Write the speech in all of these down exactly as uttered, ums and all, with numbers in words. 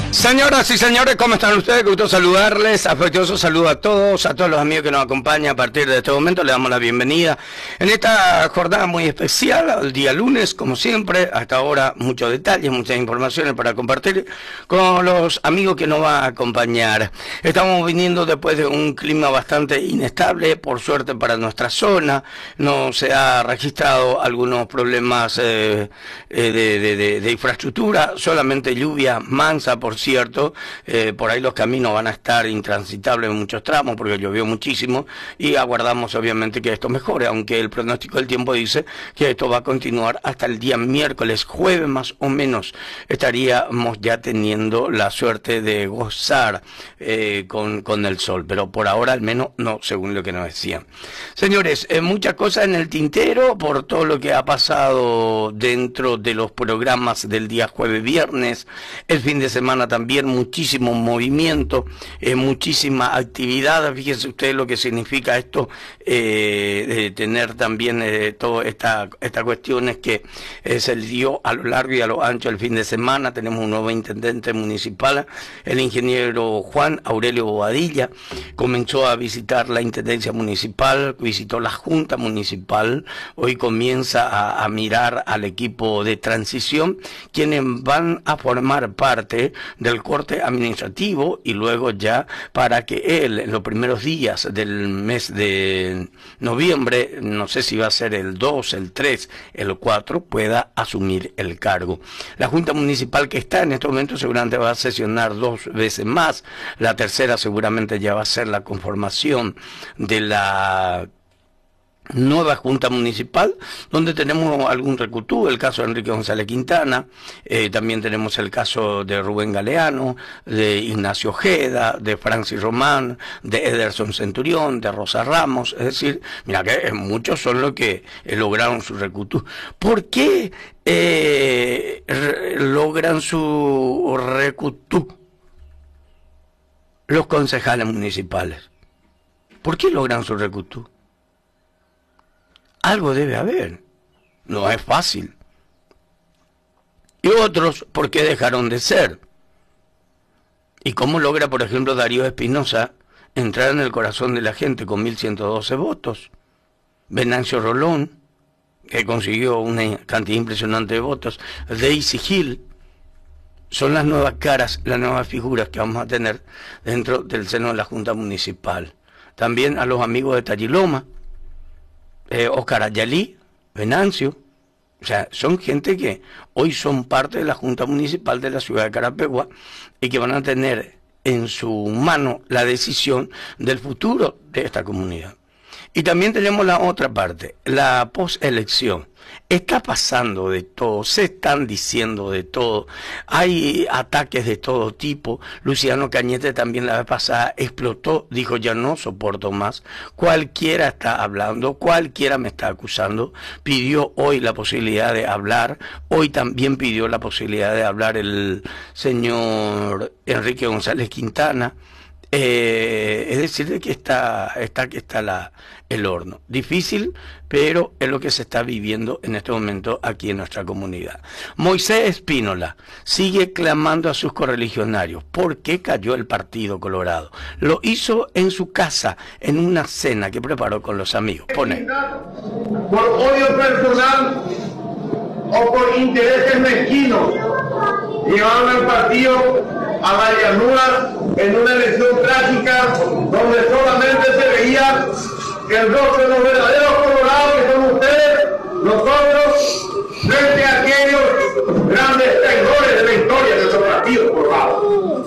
Señoras y señores, ¿cómo están ustedes? Qué gusto saludarles, afectuoso saludo a todos, a todos los amigos que nos acompañan a partir de este momento, les damos la bienvenida en esta jornada muy especial, el día lunes, como siempre, hasta ahora muchos detalles, muchas informaciones para compartir con los amigos que nos van a acompañar. Estamos viniendo después de un clima bastante inestable, por suerte para nuestra zona, no se ha registrado algunos problemas eh, de, de, de, de infraestructura, solamente lluvia mansa, por cierto, eh, por ahí los caminos van a estar intransitables en muchos tramos porque llovió muchísimo y aguardamos obviamente que esto mejore, aunque el pronóstico del tiempo dice que esto va a continuar hasta el día miércoles, jueves más o menos, estaríamos ya teniendo la suerte de gozar eh, con, con el sol, pero por ahora al menos no, según lo que nos decían. Señores, eh, muchas cosas en el tintero por todo lo que ha pasado dentro de los programas del día jueves, viernes, el fin de semana también muchísimo movimiento, eh, muchísima actividad. Fíjense ustedes lo que significa esto, eh, de tener también eh, toda esta, esta cuestión es que eh, se dio a lo largo y a lo ancho el fin de semana. Tenemos un nuevo intendente municipal, el ingeniero Juan Aurelio Bobadilla, comenzó a visitar la intendencia municipal, visitó la junta municipal, hoy comienza a, a mirar al equipo de transición, quienes van a formar parte del corte administrativo y luego ya para que él en los primeros días del mes de noviembre, no sé si va a ser el dos, el tres, el cuatro, pueda asumir el cargo. La Junta Municipal que está en este momento seguramente va a sesionar dos veces más, la tercera seguramente ya va a ser la conformación de la nueva Junta Municipal, donde tenemos algún recutú, el caso de Enrique González Quintana, eh, también tenemos el caso de Rubén Galeano, de Ignacio Ojeda, de Francis Román, de Ederson Centurión, de Rosa Ramos, es decir, mira que muchos son los que eh, lograron su recutú. ¿Por qué eh, logran su recutú los concejales municipales? ¿Por qué logran su recutú? Algo debe haber, no es fácil. Y otros, ¿por qué dejaron de ser? ¿Y cómo logra, por ejemplo, Darío Espinosa entrar en el corazón de la gente con mil ciento doce votos? Venancio Rolón, que consiguió una cantidad impresionante de votos. Daisy Hill, son las nuevas caras, las nuevas figuras que vamos a tener dentro del seno de la Junta Municipal. También a los amigos de Talliloma, Eh, Oscar Ayalí, Venancio, o sea, son gente que hoy son parte de la Junta Municipal de la ciudad de Carapegua y que van a tener en su mano la decisión del futuro de esta comunidad. Y también tenemos la otra parte, la postelección. Está pasando de todo, se están diciendo de todo, hay ataques de todo tipo. Luciano Cañete también la vez pasada explotó, dijo ya no soporto más, cualquiera está hablando, cualquiera me está acusando, pidió hoy la posibilidad de hablar, hoy también pidió la posibilidad de hablar el señor Enrique González Quintana. Eh, es decir, que está, está, que está la, el horno. Difícil, pero es lo que se está viviendo en este momento aquí en nuestra comunidad. Moisés Espínola sigue clamando a sus correligionarios. ¿Por qué cayó el Partido Colorado? Lo hizo en su casa, en una cena que preparó con los amigos. Pone. Por odio personal o por intereses mezquinos, llevaron al partido a la llanura en una elección trágica donde solamente se veía el rostro de los verdaderos colorados que son ustedes, nosotros, frente a aquellos grandes traidores de la historia de nuestro partido colorado.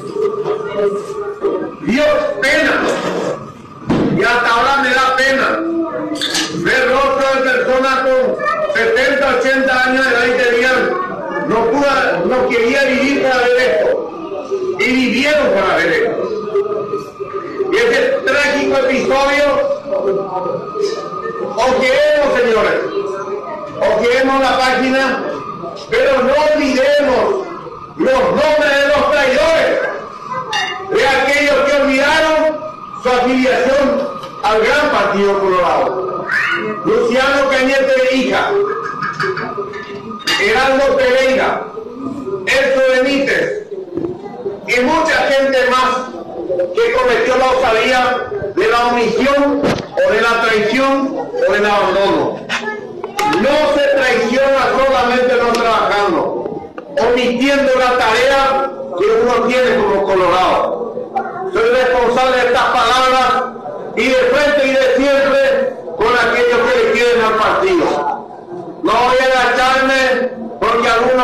Dios pena, y hasta ahora me da pena ver rostros de personas con setenta, ochenta años de edad y que digan, no, pude, no quería vivir para ver esto. Y vivieron para ver esto. Y ese trágico episodio, ojeemos, señores, ojeemos la página, pero no olvidemos los nombres de los traidores, de aquellos que olvidaron su afiliación al gran Partido Colorado. Luciano Cañete hija, Heraldo Pereira, Elso Benítez, todos sabían de la omisión o de la traición o del abandono. No se traiciona solamente no trabajando, omitiendo la tarea que uno tiene como colorado. Soy responsable de estas palabras y de frente y de siempre con aquellos que le quieren al partido. No voy a agacharme porque algunos